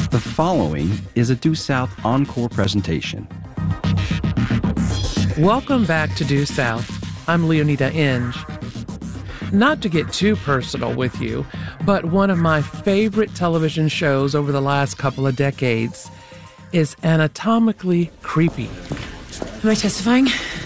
The following is a Due South Encore presentation. Welcome back to Due South. I'm Leonida Inge. Not to get too personal with you, but one of my favorite television shows over the last couple of decades is Anatomically Creepy. Am I testifying?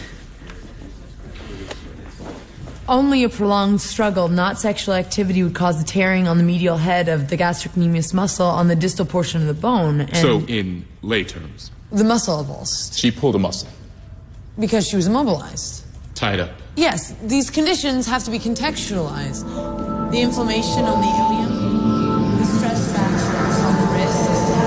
Only a prolonged struggle, not sexual activity, would cause the tearing on the medial head of the gastrocnemius muscle on the distal portion of the bone. And so, in lay terms, the muscle avulsed. She pulled a muscle. Because she was immobilized. Tied up. Yes, these conditions have to be contextualized. The inflammation on the ilium, the stress fractures on the wrist have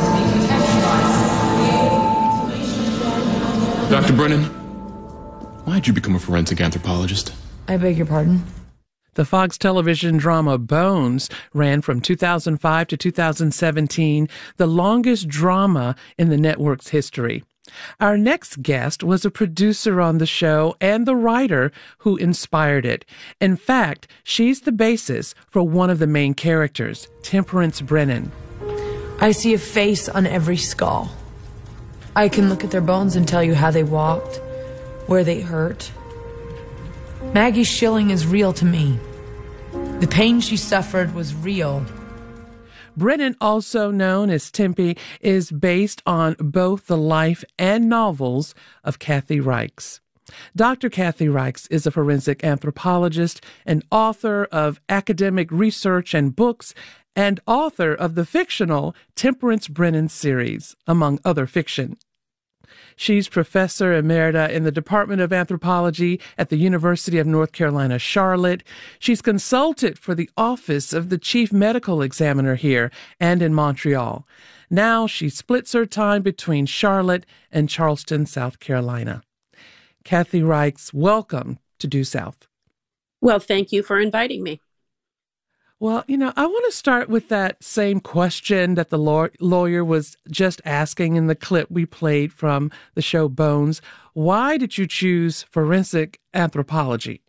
to be contextualized. Dr. Brennan, why'd you become a forensic anthropologist? I beg your pardon? The Fox television drama Bones ran from 2005 to 2017, the longest drama in the network's history. Our next guest was a producer on the show and the writer who inspired it. In fact, she's the basis for one of the main characters, Temperance Brennan. I see a face on every skull. I can look at their bones and tell you how they walked, where they hurt. Maggie Schilling is real to me. The pain she suffered was real. Brennan, also known as Tempe, is based on both the life and novels of Kathy Reichs. Dr. Kathy Reichs is a forensic anthropologist and author of academic research and books, and author of the fictional Temperance Brennan series, among other fiction. She's professor emerita in the Department of Anthropology at the University of North Carolina, Charlotte. She's consulted for the Office of the Chief Medical Examiner here and in Montreal. Now she splits her time between Charlotte and Charleston, South Carolina. Kathy Reichs, welcome to Due South. Well, thank you for inviting me. Well, I want to start with that same question that the lawyer was just asking in the clip we played from the show Bones. Why did you choose forensic anthropology?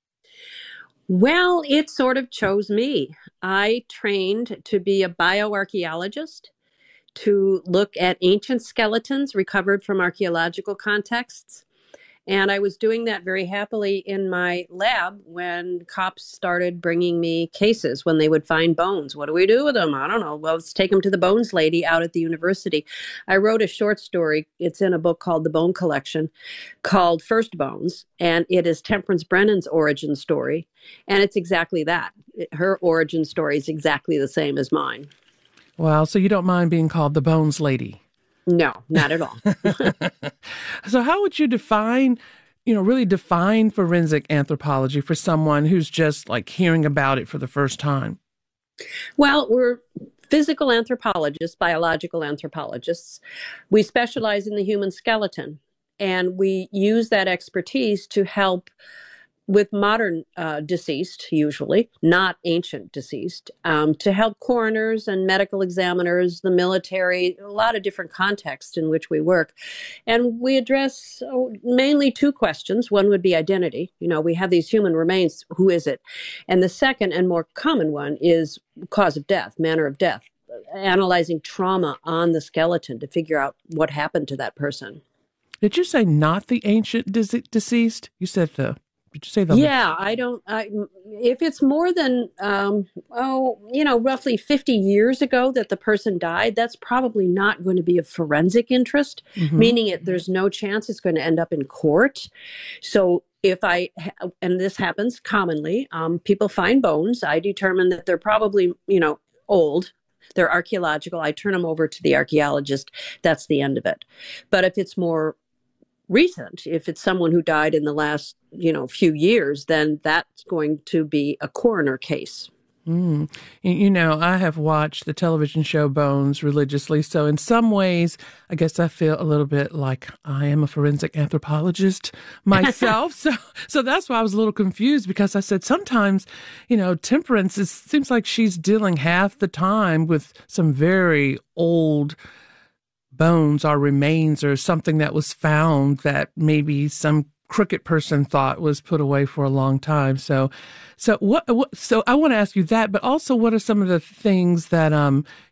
Well, it sort of chose me. I trained to be a bioarchaeologist, to look at ancient skeletons recovered from archaeological contexts. And I was doing that very happily in my lab when cops started bringing me cases when they would find bones. What do we do with them? I don't know. Well, let's take them to the bones lady out at the university. I wrote a short story. It's in a book called The Bone Collection called First Bones. And it is Temperance Brennan's origin story. And it's exactly that. Her origin story is exactly the same as mine. Wow. So you don't mind being called the bones lady? No, not at all. So how would you really define forensic anthropology for someone who's just like hearing about it for the first time? Well, we're physical anthropologists, biological anthropologists. We specialize in the human skeleton, and we use that expertise to help with modern deceased, usually, not ancient deceased, to help coroners and medical examiners, the military, a lot of different contexts in which we work. And we address mainly two questions. One would be identity. We have these human remains. Who is it? And the second and more common one is cause of death, manner of death, analyzing trauma on the skeleton to figure out what happened to that person. Did you say not the ancient deceased? You said the... Did you say the? Yeah, if it's more than, roughly 50 years ago that the person died, that's probably not going to be of forensic interest, meaning there's no chance it's going to end up in court. So and this happens commonly, people find bones. I determine that they're probably, old. They're archaeological. I turn them over to the archaeologist. That's the end of it. But if it's more recent, if it's someone who died in the last, few years, then that's going to be a coroner case. I have watched the television show Bones religiously. So in some ways, I guess I feel a little bit like I am a forensic anthropologist myself. So that's why I was a little confused, because I said sometimes, Temperance, it seems like she's dealing half the time with some very old bones or remains or something that was found that maybe some crooked person thought was put away for a long time. So I want to ask you that, but also what are some of the things that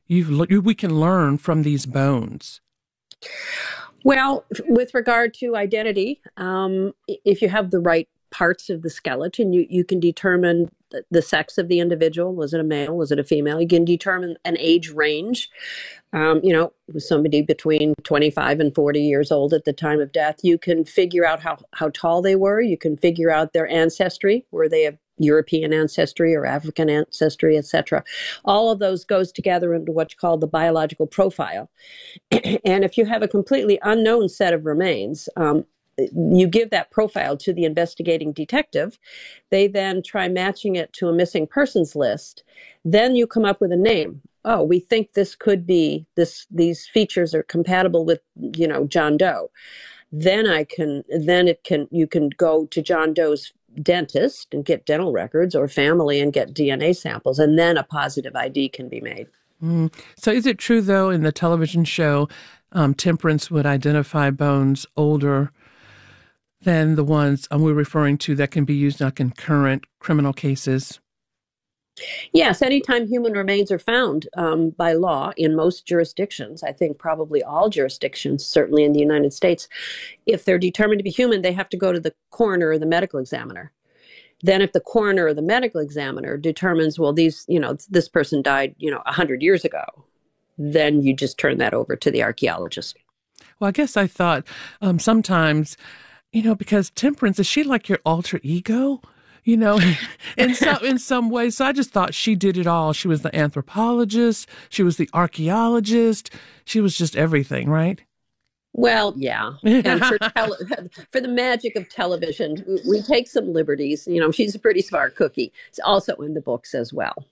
we can learn from these bones? Well, with regard to identity, if you have the right parts of the skeleton, you can determine the sex of the individual. Was it a male? Was it a female? You can determine an age range. Was somebody between 25 and 40 years old at the time of death. You can figure out how tall they were. You can figure out their ancestry, were they of European ancestry or African ancestry, etc. All of those goes together into what's called the biological profile. And if you have a completely unknown set of remains, you give that profile to the investigating detective. They then try matching it to a missing persons list. Then you come up with a name. Oh, we think this could be this. These features are compatible with, John Doe. Then you can go to John Doe's dentist and get dental records, or family and get DNA samples, and then a positive ID can be made. So is it true, though, in the television show, Temperance would identify bones older than the ones we're referring to that can be used in current criminal cases? Yes, anytime human remains are found by law in most jurisdictions, I think probably all jurisdictions, certainly in the United States, if they're determined to be human, they have to go to the coroner or the medical examiner. Then if the coroner or the medical examiner determines, well, this person died, 100 years ago, then you just turn that over to the archaeologist. Well, I guess I thought sometimes, because Temperance, is she like your alter ego? In some ways. So I just thought she did it all. She was the anthropologist. She was the archaeologist. She was just everything, right? Well, yeah. And for the magic of television, we take some liberties. She's a pretty smart cookie. It's also in the books as well.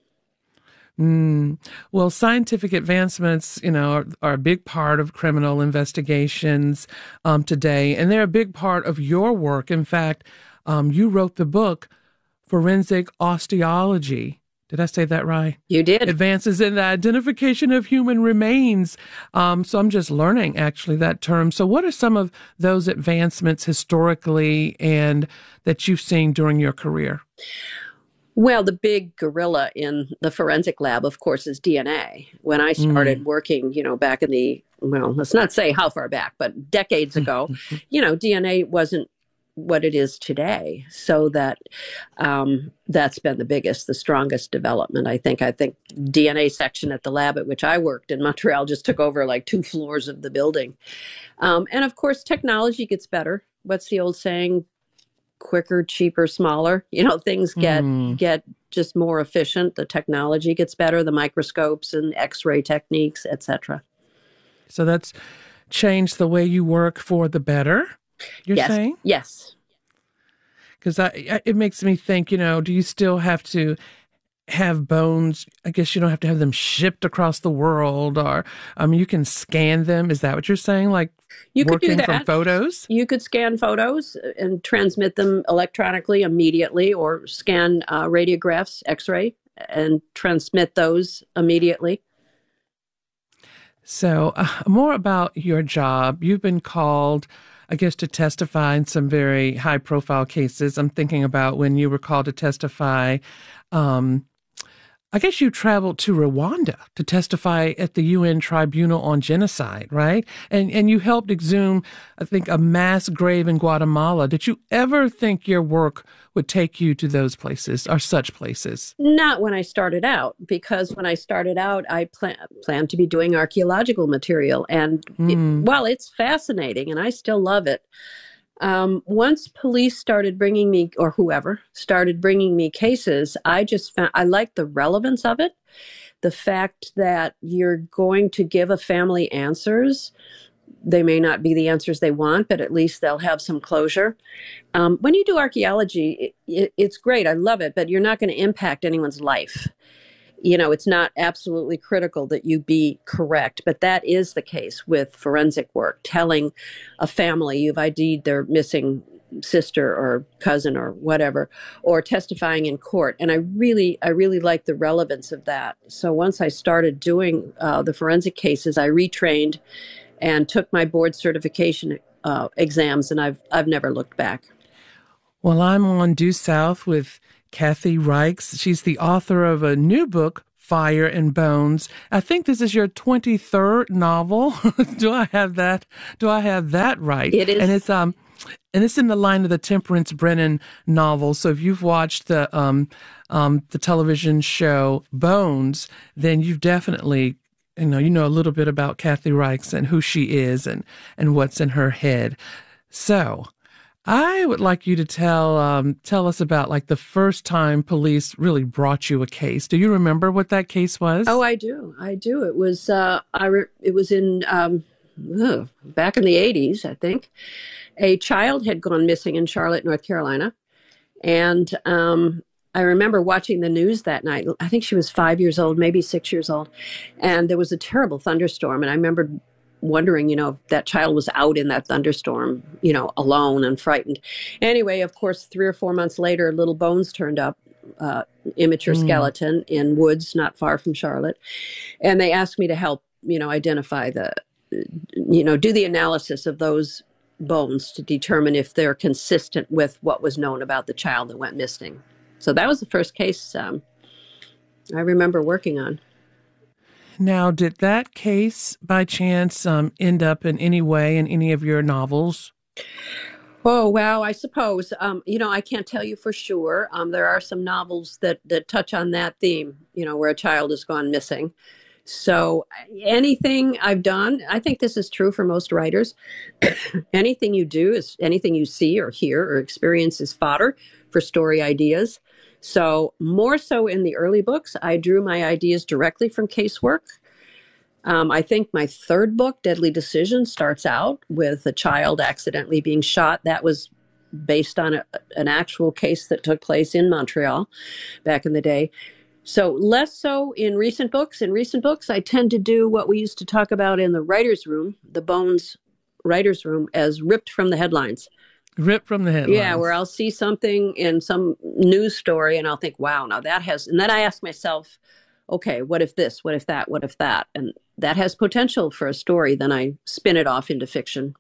Well, scientific advancements, are a big part of criminal investigations today, and they're a big part of your work. In fact, you wrote the book, Forensic Osteology. Did I say that right? You did. Advances in the Identification of Human Remains. So I'm just learning, actually, that term. So what are some of those advancements historically and that you've seen during your career? Well, the big gorilla in the forensic lab, of course, is DNA. When I started working, back in let's not say how far back, but decades ago, DNA wasn't what it is today. So that's been the strongest development. I think DNA section at the lab at which I worked in Montreal just took over like 2 floors of the building. And of course, technology gets better. What's the old saying? Quicker, cheaper, smaller. Things get just more efficient. The technology gets better, the microscopes and X-ray techniques, etc. So that's changed the way you work for the better, you're saying? Yes. Because it makes me think, do you still have to have bones? I guess you don't have to have them shipped across the world, or you can scan them. Is that what you're saying? Like you could working do that. From photos? You could scan photos and transmit them electronically immediately, or scan radiographs, X-ray, and transmit those immediately. So more about your job. You've been called, I guess, to testify in some very high-profile cases. I'm thinking about when you were called to testify. I guess you traveled to Rwanda to testify at the UN Tribunal on Genocide, right? And you helped exhume, I think, a mass grave in Guatemala. Did you ever think your work would take you to those places or such places? Not when I started out, because when I started out, I planned to be doing archaeological material. And while it's fascinating, and I still love it, once police started bringing me, or whoever started bringing me cases, I just found I liked the relevance of it. The fact that you're going to give a family answers. They may not be the answers they want, but at least they'll have some closure. When you do archaeology, it's great. I love it, but you're not going to impact anyone's life. It's not absolutely critical that you be correct, but that is the case with forensic work, telling a family you've ID'd their missing sister or cousin or whatever, or testifying in court. And I really like the relevance of that. So once I started doing the forensic cases, I retrained and took my board certification exams, and I've never looked back. Well, I'm on Due South with Kathy Reichs. She's the author of a new book, Fire and Bones. I think this is your 23rd novel. Do I have that? Do I have that right? It is. And it's in the line of the Temperance Brennan novel. So if you've watched the television show Bones, then you've definitely you know a little bit about Kathy Reichs and who she is and what's in her head. So I would like you to tell us about like the first time police really brought you a case. Do you remember what that case was? Oh, I do. It was it was in back in the 80s, I think. A child had gone missing in Charlotte, North Carolina, and I remember watching the news that night. I think she was 5 years old, maybe 6 years old, and there was a terrible thunderstorm. And I remember wondering, if that child was out in that thunderstorm, alone and frightened. Anyway, of course, 3 or 4 months later, little bones turned up, immature skeleton in woods not far from Charlotte. And they asked me to help, identify do the analysis of those bones to determine if they're consistent with what was known about the child that went missing. So that was the first case I remember working on. Now, did that case, by chance, end up in any way in any of your novels? Oh, wow, I suppose. I can't tell you for sure. There are some novels that touch on that theme, where a child has gone missing. So anything I've done, I think this is true for most writers. Anything you do is anything you see or hear or experience is fodder for story ideas. So more so in the early books, I drew my ideas directly from casework. I think my third book, Deadly Decision, starts out with a child accidentally being shot. That was based on an actual case that took place in Montreal back in the day. So less so in recent books. In recent books, I tend to do what we used to talk about in the writer's room, the Bones writer's room, as ripped from the headlines. Ripped from the headlines. Yeah, where I'll see something in some news story and I'll think, wow, now that has, and then I ask myself, okay, what if this, what if that, what if that? And that has potential for a story. Then I spin it off into fiction.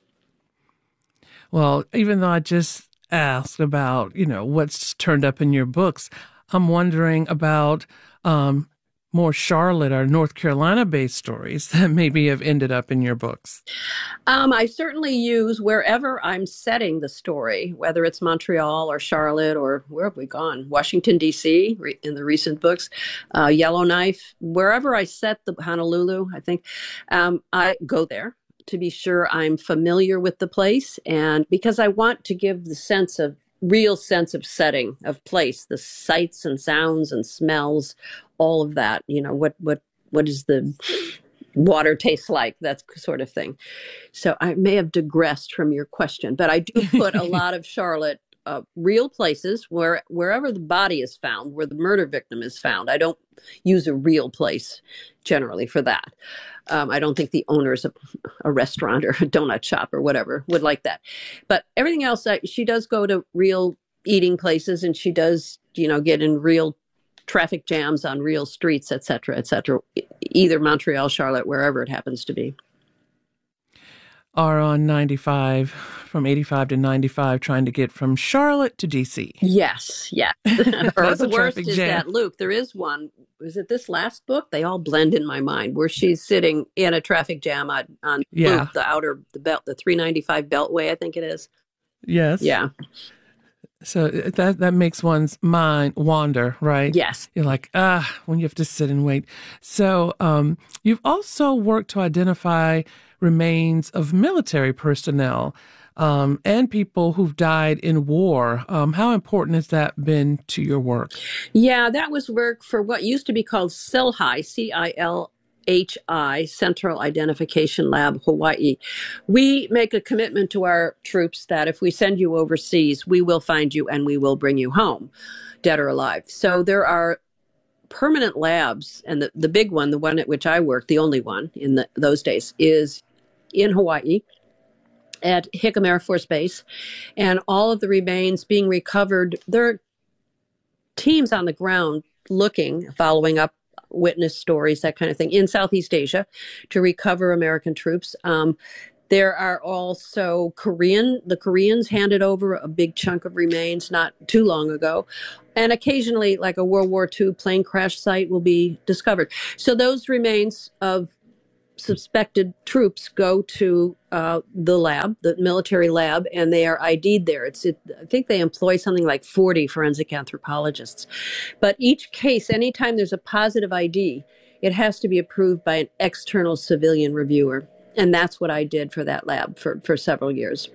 Well, even though I just asked about, what's turned up in your books, I'm wondering about more Charlotte or North Carolina-based stories that maybe have ended up in your books. I certainly use wherever I'm setting the story, whether it's Montreal or Charlotte or where have we gone? Washington, D.C. In the recent books, Yellowknife, wherever I set the Honolulu, I think, I go there to be sure I'm familiar with the place. And because I want to give the real sense of setting, of place, the sights and sounds and smells, all of that, what does the water taste like, that sort of thing. So I may have digressed from your question, but I do put a lot of Charlotte, real places wherever the body is found, where the murder victim is found. I don't use a real place generally for that. I don't think the owners of a restaurant or a donut shop or whatever would like that. But everything else, she does go to real eating places, and she does, get in real traffic jams on real streets, et cetera, either Montreal, Charlotte, wherever it happens to be. Are on 95, from 85 to 95, trying to get from Charlotte to D.C. Yes. Or the worst is that, Luke, there is one, is it this last book? They all blend in my mind, where she's sitting in a traffic jam on Loop, the belt, the 395 Beltway, I think it is. Yes. Yeah. So that makes one's mind wander, right? Yes. You're like, when you have to sit and wait. So you've also worked to identify remains of military personnel and people who've died in war. How important has that been to your work? Yeah, that was work for what used to be called CILHI, C-I-L-H-I, Central Identification Lab, Hawaii. We make a commitment to our troops that if we send you overseas, we will find you and we will bring you home, dead or alive. So there are permanent labs, and the big one, the one at which I worked, the only one in those days, is in Hawaii at Hickam Air Force Base, and all of the remains being recovered. There are teams on the ground looking, following up witness stories, that kind of thing, in Southeast Asia to recover American troops. There are also the Koreans handed over a big chunk of remains not too long ago. And occasionally, like a World War II plane crash site will be discovered. So those remains of suspected troops go to the lab, the military lab, and they are ID'd there. I think they employ something like 40 forensic anthropologists. But each case, anytime there's a positive ID, it has to be approved by an external civilian reviewer. And that's what I did for that lab for several years.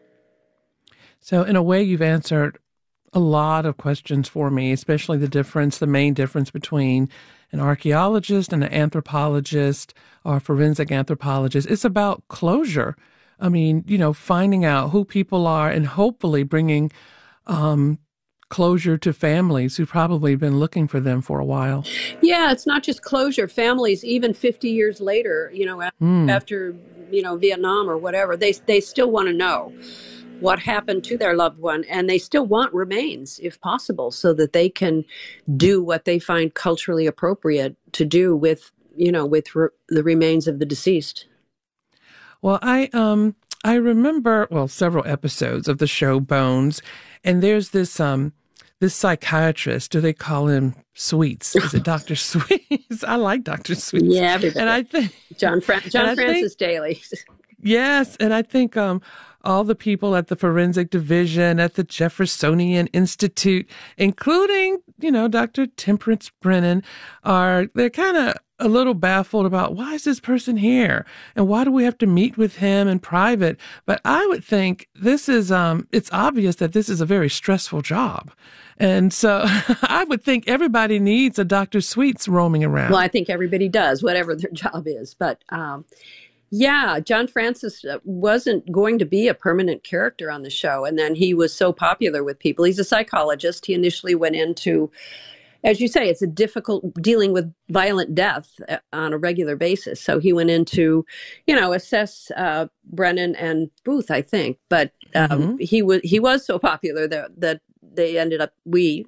So in a way, you've answered a lot of questions for me, especially the main difference between an archaeologist and an anthropologist or forensic anthropologist. It's about closure. I mean, finding out who people are and hopefully bringing closure to families who've probably been looking for them for a while. Yeah, it's not just closure. Families, even 50 years later, after Vietnam or whatever, they still want to know what happened to their loved one, and they still want remains, if possible, so that they can do what they find culturally appropriate to do with the remains of the deceased. Well, I remember several episodes of the show Bones, and there's this psychiatrist. Do they call him Sweets? Is it Dr. Sweets? I like Dr. Sweets. Yeah, everybody. And I think John Francis Daly. Yes, and I think all the people at the Forensic Division at the Jeffersonian Institute, including, Dr. Temperance Brennan, they're kind of a little baffled about why is this person here and why do we have to meet with him in private? But I would think this is, it's obvious that this is a very stressful job. And so I would think everybody needs a Dr. Sweets roaming around. Well, I think everybody does, whatever their job is. But yeah, John Francis wasn't going to be a permanent character on the show. And then he was so popular with people. He's a psychologist. He initially went into, as you say, it's a difficult dealing with violent death on a regular basis. So he went in to, assess Brennan and Booth, I think. But he was so popular that they ended up,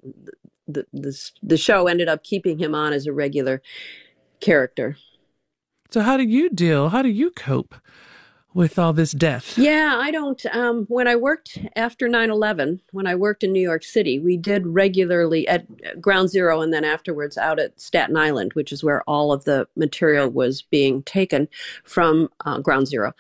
the show ended up keeping him on as a regular character. So how do you cope with all this death? Yeah, I don't. When I worked after 9/11, when I worked in New York City, we did regularly at Ground Zero and then afterwards out at Staten Island, which is where all of the material was being taken from Ground Zero.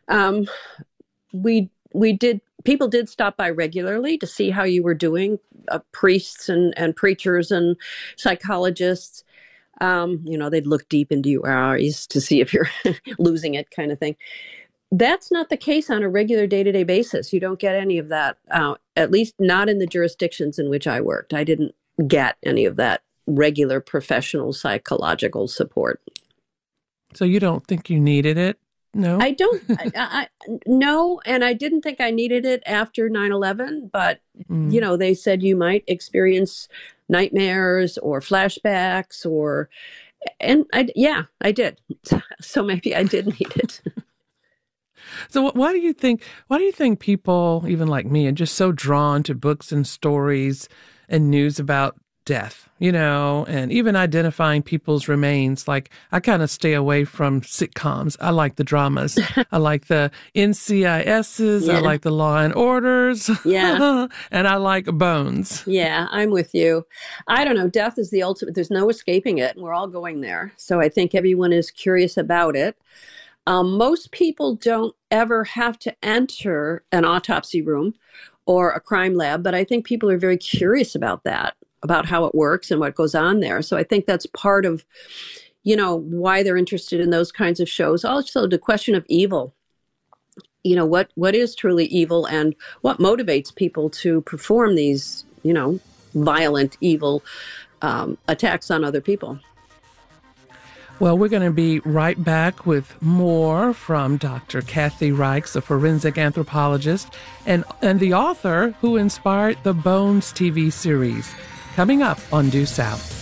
People did stop by regularly to see how you were doing, priests and preachers and psychologists. They'd look deep into your eyes to see if you're losing it, kind of thing. That's not the case on a regular day-to-day basis. You don't get any of that, at least not in the jurisdictions in which I worked. I didn't get any of that regular professional psychological support. So you don't think you needed it? No? I don't. No, and I didn't think I needed it after 9/11, but, they said you might experience nightmares or flashbacks and I did. So maybe I did need it. So why do you think people, even like me, are just so drawn to books and stories and news about death, and even identifying people's remains? Like, I kind of stay away from sitcoms. I like the dramas. I like the NCISs. Yeah. I like the Law and Orders. Yeah. And I like Bones. Yeah, I'm with you. I don't know. Death is the ultimate. There's no escaping it, and we're all going there. So I think everyone is curious about it. Most people don't ever have to enter an autopsy room or a crime lab, but I think people are very curious about that, about how it works and what goes on there. So I think that's part of, why they're interested in those kinds of shows. Also, the question of evil. What is truly evil and what motivates people to perform these, violent, evil attacks on other people. Well, we're going to be right back with more from Dr. Kathy Reichs, a forensic anthropologist and the author who inspired the Bones TV series, coming up on Due South.